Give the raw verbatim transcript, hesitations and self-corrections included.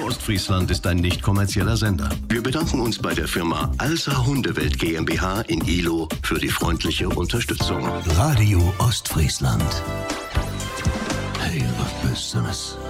Ostfriesland ist ein nicht kommerzieller Sender. Wir bedanken uns bei der Firma Alsa Hundewelt GmbH in Ihlow für die freundliche Unterstützung. Radio Ostfriesland. Hail of Business.